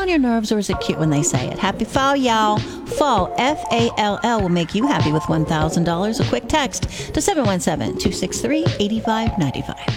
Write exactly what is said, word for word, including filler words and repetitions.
on your nerves, or is it cute when they say it? Happy Fall, y'all. Fall, F A L L, will make you happy with one thousand dollars. A quick text to seven one seven, two six three, eight five nine five.